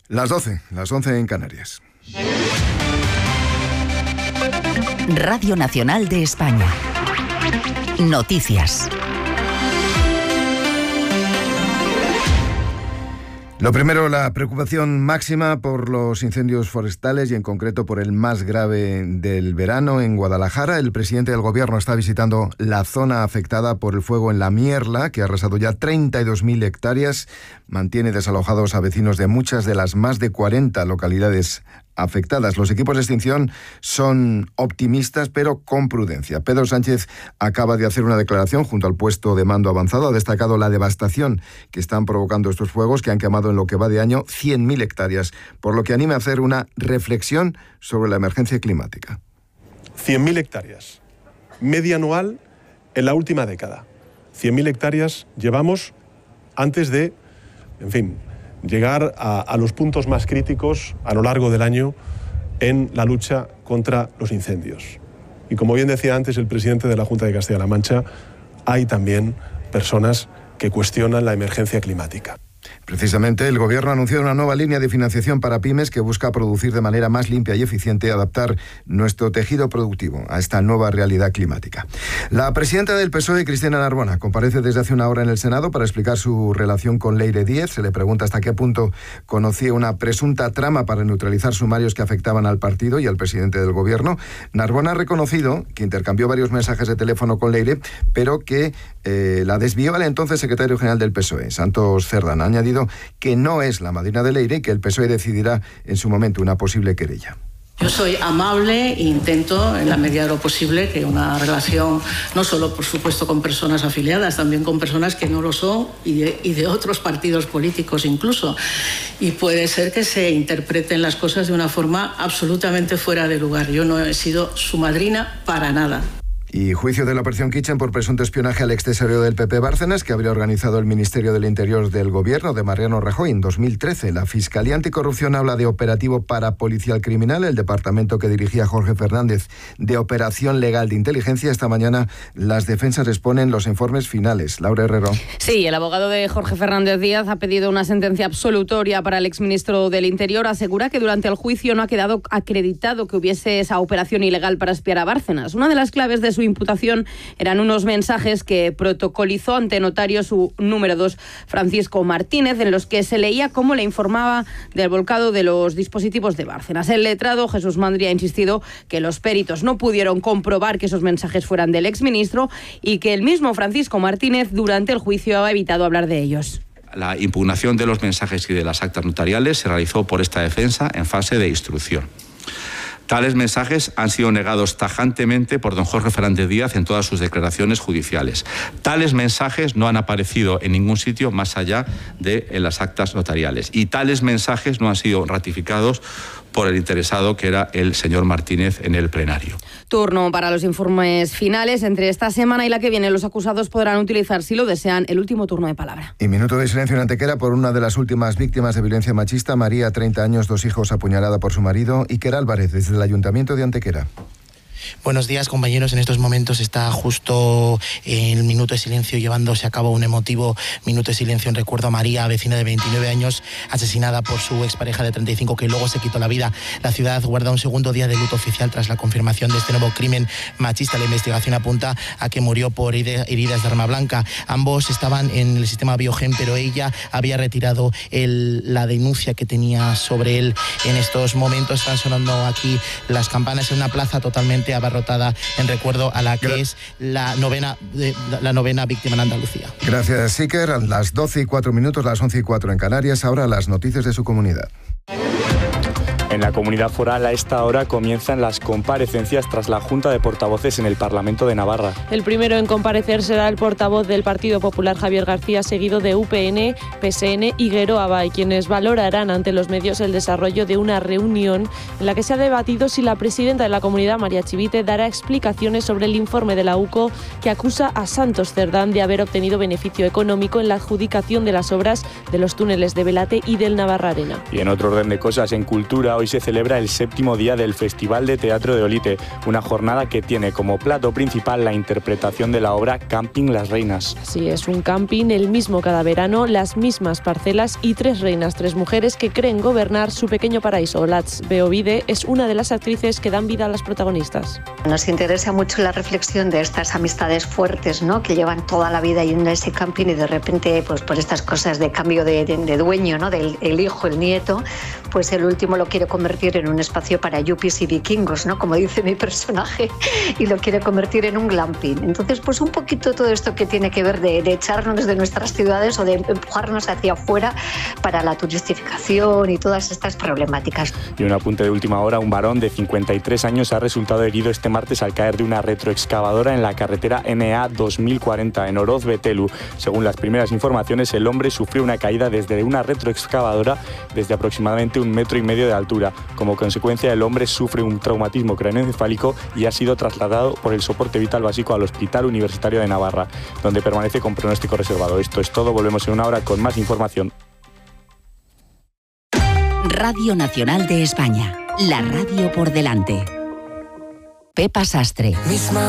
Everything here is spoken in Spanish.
Las 11 en Canarias. Radio Nacional de España. Noticias. Lo primero, la preocupación máxima por los incendios forestales y en concreto por el más grave del verano en Guadalajara. El presidente del gobierno está visitando la zona afectada por el fuego en La Mierla, que ha arrasado ya 32.000 hectáreas. Mantiene desalojados a vecinos de muchas de las más de 40 localidades afectadas. Los equipos de extinción son optimistas, pero con prudencia. Pedro Sánchez acaba de hacer una declaración junto al puesto de mando avanzado. Ha destacado la devastación que están provocando estos fuegos, que han quemado en lo que va de año 100.000 hectáreas, por lo que anima a hacer una reflexión sobre la emergencia climática. 100.000 hectáreas, media anual en la última década. 100.000 hectáreas llevamos antes de, llegar a los puntos más críticos a lo largo del año en la lucha contra los incendios. Y como bien decía antes el presidente de la Junta de Castilla-La Mancha, hay también personas que cuestionan la emergencia climática. Precisamente, el Gobierno ha anunciado una nueva línea de financiación para pymes que busca producir de manera más limpia y eficiente y adaptar nuestro tejido productivo a esta nueva realidad climática. La presidenta del PSOE, Cristina Narbona, comparece desde hace una hora en el Senado para explicar su relación con Leire Díez. Se le pregunta hasta qué punto conocía una presunta trama para neutralizar sumarios que afectaban al partido y al presidente del Gobierno. Narbona ha reconocido que intercambió varios mensajes de teléfono con Leire, pero que la desvió al entonces secretario general del PSOE, Santos Cerdán. Ha añadido que no es la madrina de Leire y que el PSOE decidirá en su momento una posible querella. Yo soy amable e intento, en la medida de lo posible, que una relación, no solo, por supuesto, con personas afiliadas, también con personas que no lo son y de otros partidos políticos incluso. Y puede ser que se interpreten las cosas de una forma absolutamente fuera de lugar. Yo no he sido su madrina para nada. Y juicio de la Operación Kitchen por presunto espionaje al extesorero del PP Bárcenas, que habría organizado el Ministerio del Interior del Gobierno de Mariano Rajoy en 2013. La Fiscalía Anticorrupción habla de operativo parapolicial criminal. El departamento que dirigía Jorge Fernández de operación legal de inteligencia. Esta mañana las defensas exponen los informes finales. Laura Herrero. Sí, el abogado de Jorge Fernández Díaz ha pedido una sentencia absolutoria para el exministro del Interior. Asegura que durante el juicio no ha quedado acreditado que hubiese esa operación ilegal para espiar a Bárcenas. Una de las claves de su imputación eran unos mensajes que protocolizó ante notario su número 2, Francisco Martínez, en los que se leía cómo le informaba del volcado de los dispositivos de Bárcenas. El letrado Jesús Mandri ha insistido que los peritos no pudieron comprobar que esos mensajes fueran del exministro y que el mismo Francisco Martínez durante el juicio ha evitado hablar de ellos. La impugnación de los mensajes y de las actas notariales se realizó por esta defensa en fase de instrucción. Tales mensajes han sido negados tajantemente por don Jorge Fernández Díaz en todas sus declaraciones judiciales. Tales mensajes no han aparecido en ningún sitio más allá de en las actas notariales. Y tales mensajes no han sido ratificados por el interesado, que era el señor Martínez, en el plenario. Turno para los informes finales. Entre esta semana y la que viene, los acusados podrán utilizar, si lo desean, el último turno de palabra. Y minuto de silencio en Antequera por una de las últimas víctimas de violencia machista. María, 30 años, 2 hijos, apuñalada por su marido. Iker Álvarez, desde el Ayuntamiento de Antequera. Buenos días, compañeros. En estos momentos está justo el minuto de silencio llevándose a cabo un emotivo minuto de silencio en recuerdo a María, vecina de 29 años, asesinada por su expareja de 35, que luego se quitó la vida. La ciudad guarda un segundo día de luto oficial tras la confirmación de este nuevo crimen machista. La investigación apunta a que murió por heridas de arma blanca. Ambos estaban en el sistema Biogen, pero ella había retirado la denuncia que tenía sobre él. En estos momentos están sonando aquí las campanas en una plaza totalmente abarrotada en recuerdo a la que es la novena víctima en Andalucía. Gracias, Iker. A las 12:04, las 11:04 en Canarias. Ahora las noticias de su comunidad. En la comunidad foral a esta hora comienzan las comparecencias tras la Junta de Portavoces en el Parlamento de Navarra. El primero en comparecer será el portavoz del Partido Popular, Javier García, seguido de UPN, PSN y Geroa Bai, quienes valorarán ante los medios el desarrollo de una reunión en la que se ha debatido si la presidenta de la comunidad, María Chivite, dará explicaciones sobre el informe de la UCO que acusa a Santos Cerdán de haber obtenido beneficio económico en la adjudicación de las obras de los túneles de Belate y del Navarra Arena. Y en otro orden de cosas, en cultura, hoy se celebra el 7º día del Festival de Teatro de Olite, una jornada que tiene como plato principal la interpretación de la obra Camping Las Reinas. Sí, es un camping, el mismo cada verano, las mismas parcelas y 3 reinas, 3 mujeres que creen gobernar su pequeño paraíso. Olatz Beovide es una de las actrices que dan vida a las protagonistas. Nos interesa mucho la reflexión de estas amistades fuertes, ¿no?, que llevan toda la vida yendo a ese camping y de repente, pues por estas cosas de cambio de dueño, ¿no?, del hijo, el nieto, pues el último lo quiere convertir en un espacio para yuppies y vikingos, ¿no?, como dice mi personaje, y lo quiere convertir en un glamping. Entonces, pues un poquito todo esto que tiene que ver de echarnos de nuestras ciudades o de empujarnos hacia afuera para la turistificación y todas estas problemáticas. Y un apunte de última hora: un varón de 53 años ha resultado herido este martes al caer de una retroexcavadora en la carretera NA 2040 en Oroz-Betelu. Según las primeras informaciones, el hombre sufrió una caída desde una retroexcavadora desde aproximadamente 1,5 metros de altura. Como consecuencia, el hombre sufre un traumatismo craneoencefálico y ha sido trasladado por el soporte vital básico al Hospital Universitario de Navarra, donde permanece con pronóstico reservado. Esto es todo, volvemos en una hora con más información. Radio Nacional de España, la radio por delante. Pepa Sastre.